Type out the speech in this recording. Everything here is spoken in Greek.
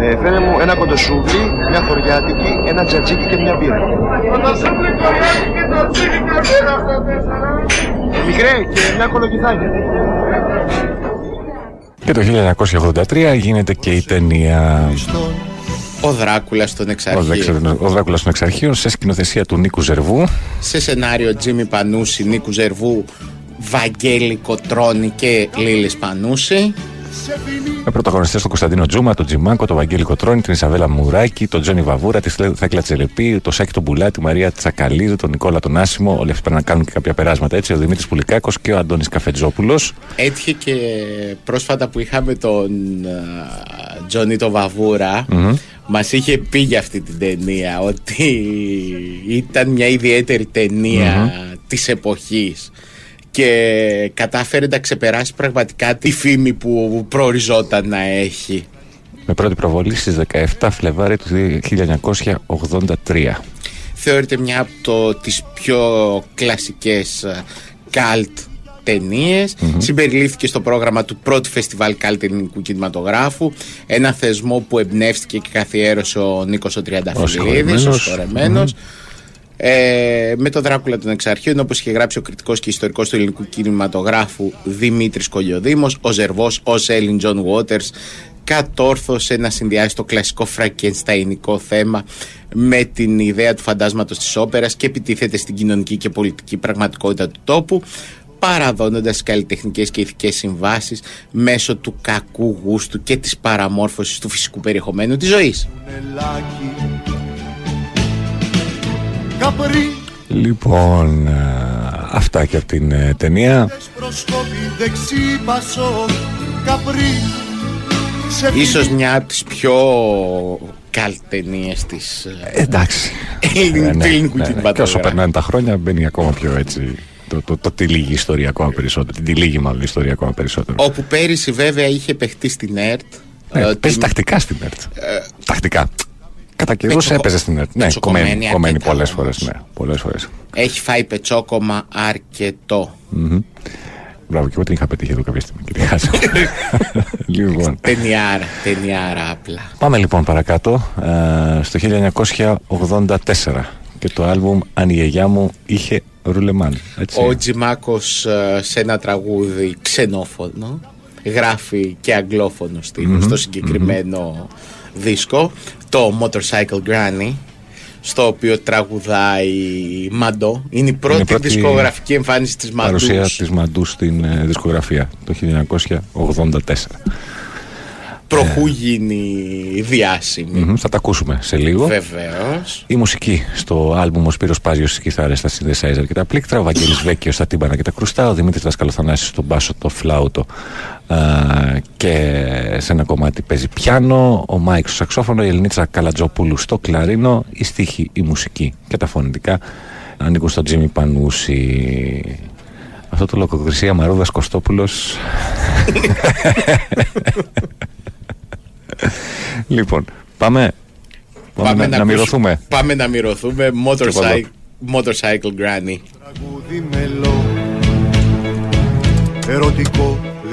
Φέρε μου ένα κοντοσούβλι, μια χωριάτικη, ένα τζατζίκι και μια μπύρα. Κοντοσούβλι, χωριάτικη και τζατζίκι και μπύρα αυτό τέσσερα. Μικρέ και μια κολοκυθάκια. Και το 1983 γίνεται και η ταινία Ο Δράκουλας στον Εξαρχείο. Ο Δράκουλας στον Εξαρχείο, σε σκηνοθεσία του Νίκου Ζερβού. Σε σενάριο Τζίμι Πανούση, Νίκου Ζερβού, Βαγγέλη Κοτρώνη και Λίλης Πανούση. Με πρωταγωνιστές τον Κωνσταντίνο Τζούμα, τον Τζιμάκο, τον Βαγγέλη Κοτρώνη, την Ισαβέλα Μουράκη, τον Τζόνι Βαβούρα, τη Θέκλα Τσελεπή, τον Σάκη τον Πουλά, τη Μαρία Τσακαλίδη, τον Νικόλα τον Άσιμο. Όλοι αυτοί πρέπει να κάνουν και κάποια περάσματα έτσι. Ο Δημήτρης Πουλικάκος και ο Αντώνης Καφετζόπουλος. Έτυχε και πρόσφατα που είχαμε τον Τζόνι τον Βαβούρα. Μας είχε πει για αυτή την ταινία ότι ήταν μια ιδιαίτερη ταινία της εποχής και κατάφερε να ξεπεράσει πραγματικά τη φήμη που προοριζόταν να έχει. Με πρώτη προβολή στις 17 Φλεβάρι του 1983. Θεωρείται μια από τις πιο κλασικές καλτ ταινίες. Συμπεριλήφθηκε στο πρόγραμμα του πρώτου φεστιβάλ καλτ ελληνικού κινηματογράφου, ένα θεσμό που εμπνεύστηκε και καθιέρωσε ο Νίκος ο Τριανταφυλλίδης, ο συγχωρεμένος. Με τον Δράκουλα των Εξαρχείων, όπως είχε γράψει ο κριτικός και ιστορικός του ελληνικού κινηματογράφου Δημήτρης Κολιοδήμος, ο Ζερβός ως Έλλην Τζον Waters κατόρθωσε να συνδυάσει το κλασικό φραγκενσταϊνικό θέμα με την ιδέα του φαντάσματος της όπερας και επιτίθεται στην κοινωνική και πολιτική πραγματικότητα του τόπου, παραδώνοντας καλλιτεχνικές και ηθικές συμβάσεις μέσω του κακού γούστου και της παραμόρφωσης του φυσικού περιεχομένου της ζωής. Λοιπόν, αυτά και από την ταινία. Ίσως μια από τις πιο καλ ταινίες της ελληνικού κινηματογράφου. Και όσο περνάνε τα χρόνια μπαίνει ακόμα πιο έτσι το τυλίγει ιστορία ακόμα περισσότερο. Την τυλίγει μάλλον ιστορία ακόμα περισσότερο. Όπου πέρυσι βέβαια είχε παιχτεί στην ΕΡΤ. Παίζει τακτικά στην ΕΡΤ. Τακτικά. Κατά καιρούς έπαιζε στην ΕΡΤ. Ναι, κομμένη πολλές φορές. Ναι, πολλές φορές. Έχει φάει πετσόκομα αρκετό. Μπράβο, και εγώ την είχα πετύχει εδώ κάποια στιγμή. Λοιπόν. Ταινιάρα απλά. Πάμε λοιπόν παρακάτω. Στο 1984 και το άλμπουμ «Αν η γιαγιά μου είχε ρουλεμάν». Ο Τζιμάκος σε ένα τραγούδι ξενόφωνο γράφει και αγγλόφωνο στίχο στο συγκεκριμένο δίσκο, το Motorcycle Granny, στο οποίο τραγουδάει Μαντό. Είναι η πρώτη δισκογραφική εμφάνιση της Μαντού. Παρουσία της Μαντού στην δισκογραφία το 1984. Προχού γίνει διάσημη. Θα τα ακούσουμε σε λίγο. Βεβαίως. Η μουσική στο άλμπουμ: ο Σπύρος Πάζιος στις κιθάρες, στα synthesizer και τα πλήκτρα, ο Βαγγέλης Βέκκιος στα τύμπανα και τα κρουστά, ο Δημήτρης Δασκαλοθανάσης στον μπάσο, το φλάουτο και σε ένα κομμάτι παίζει πιάνο, ο Μάικς στο σαξόφωνο, η Ελληνίτσα Καλατζοπούλου στο κλαρίνο, η στίχη, η μουσική και τα φωνητικά ανήκουν στον Τζίμι Πανούση. Αυτό το λογοκρισία Μαρούδας Κωστόπουλος. Λοιπόν, πάμε να μυρωθούμε. Πάμε να μυρωθούμε. Motorcycle Granny. Τραγούδι μελό, ερωτικό